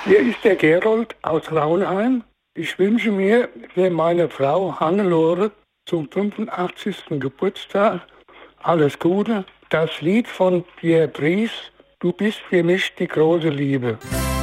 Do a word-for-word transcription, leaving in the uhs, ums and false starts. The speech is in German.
Hier ist der Gerold aus Raunheim. Ich wünsche mir für meine Frau Hannelore zum fünfundachtzigsten Geburtstag alles Gute. Das Lied von Pierre Brice, Du bist für mich die große Liebe.